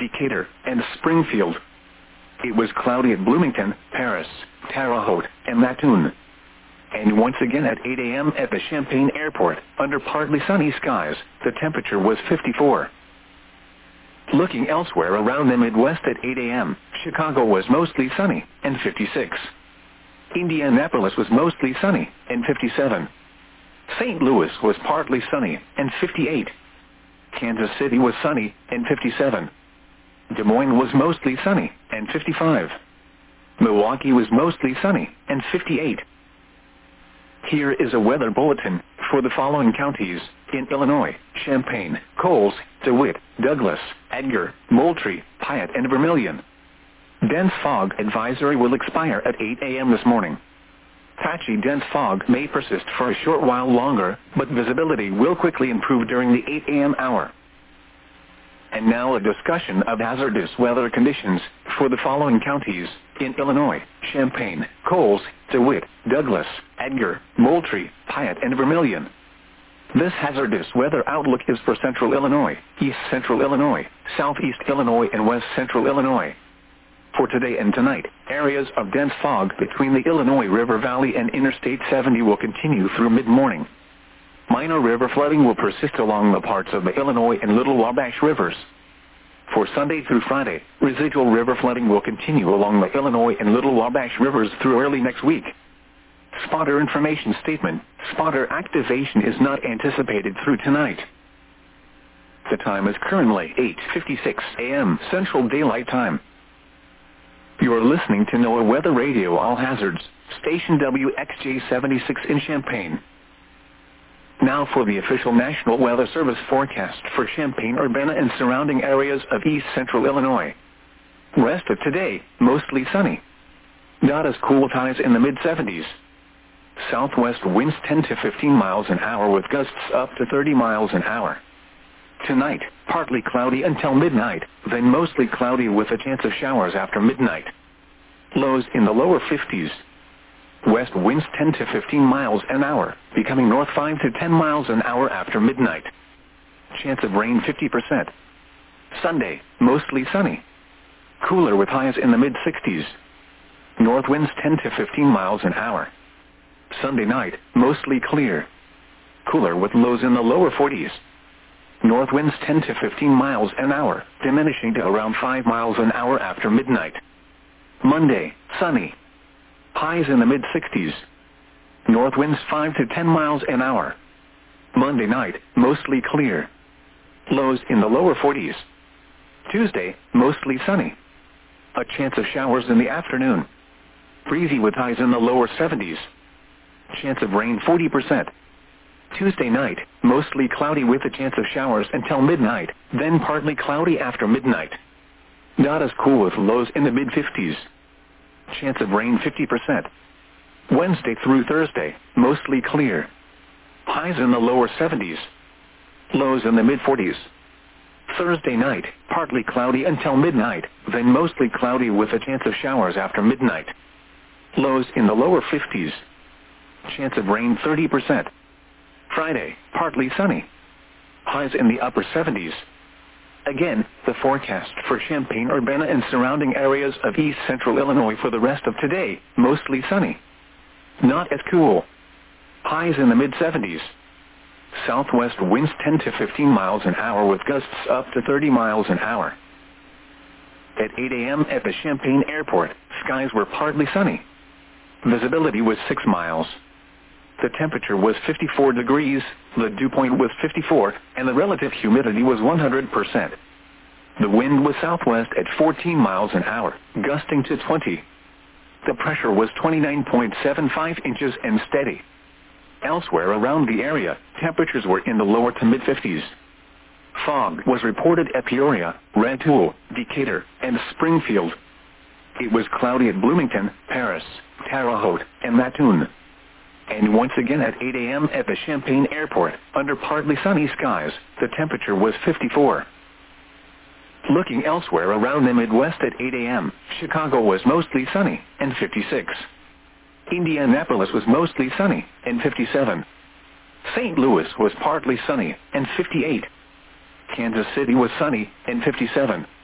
Decatur, and Springfield. It was cloudy at Bloomington, Paris, Terre Haute, and Mattoon. And once again at 8 a.m. at the Champaign Airport, under partly sunny skies, the temperature was 54. Looking elsewhere around the Midwest at 8 a.m., Chicago was mostly sunny, and 56. Indianapolis was mostly sunny, and 57. St. Louis was partly sunny, and 58. Kansas City was sunny, and 57. Des Moines was mostly sunny, and 55. Milwaukee was mostly sunny, and 58. Here is a weather bulletin for the following counties in Illinois: Champaign, Coles, DeWitt, Douglas, Edgar, Moultrie, Piatt, and Vermilion. Dense fog advisory will expire at 8 a.m. this morning. Patchy dense fog may persist for a short while longer, but visibility will quickly improve during the 8 a.m. hour. And now a discussion of hazardous weather conditions for the following counties in Illinois: Champaign, Coles, DeWitt, Douglas, Edgar, Moultrie, Piatt, and Vermilion. This hazardous weather outlook is for Central Illinois, East Central Illinois, Southeast Illinois, and West Central Illinois. For today and tonight, areas of dense fog between the Illinois River Valley and Interstate 70 will continue through mid-morning. Minor river flooding will persist along the parts of the Illinois and Little Wabash rivers. For Sunday through Friday, residual river flooding will continue along the Illinois and Little Wabash rivers through early next week. Spotter information statement: spotter activation is not anticipated through tonight. The time is currently 8:56 a.m. Central Daylight Time. You are listening to NOAA Weather Radio All Hazards, station WXJ-76 in Champaign. Now for the official National Weather Service forecast for Champaign-Urbana and surrounding areas of East Central Illinois. Rest of today, mostly sunny. Not as cool with highs in the mid-70s. Southwest winds 10 to 15 miles an hour with gusts up to 30 miles an hour. Tonight, partly cloudy until midnight, then mostly cloudy with a chance of showers after midnight. Lows in the lower 50s. West winds 10 to 15 miles an hour, becoming north 5 to 10 miles an hour after midnight. Chance of rain 50%. Sunday, mostly sunny. Cooler with highs in the mid-60s. North winds 10 to 15 miles an hour. Sunday night, mostly clear. Cooler with lows in the lower 40s. North winds 10 to 15 miles an hour, diminishing to around 5 miles an hour after midnight. Monday, sunny. Highs in the mid-60s. North winds 5 to 10 miles an hour. Monday night, mostly clear. Lows in the lower 40s. Tuesday, mostly sunny. A chance of showers in the afternoon. Breezy with highs in the lower 70s. Chance of rain 40%. Tuesday night, mostly cloudy with a chance of showers until midnight, then partly cloudy after midnight. Not as cool with lows in the mid-50s. Chance of rain 50%. Wednesday through Thursday, mostly clear. Highs in the lower 70s. Lows in the mid-40s. Thursday night, partly cloudy until midnight, then mostly cloudy with a chance of showers after midnight. Lows in the lower 50s. Chance of rain 30%. Friday, partly sunny. Highs in the upper 70s. Again, the forecast for Champaign-Urbana and surrounding areas of East Central Illinois for the rest of today, mostly sunny. Not as cool. Highs in the mid-70s. Southwest winds 10 to 15 miles an hour with gusts up to 30 miles an hour. At 8 a.m. at the Champaign Airport, skies were partly sunny. Visibility was 6 miles. The temperature was 54 degrees, the dew point was 54, and the relative humidity was 100%. The wind was southwest at 14 miles an hour, gusting to 20. The pressure was 29.75 inches and steady. Elsewhere around the area, temperatures were in the lower to mid-50s. Fog was reported at Peoria, Rantoul, Decatur, and Springfield. It was cloudy at Bloomington, Paris, Terre Haute, and Mattoon. And once again at 8 a.m. at the Champaign Airport, under partly sunny skies, the temperature was 54. Looking elsewhere around the Midwest at 8 a.m., Chicago was mostly sunny, and 56. Indianapolis was mostly sunny, and 57. St. Louis was partly sunny, and 58. Kansas City was sunny, and 57.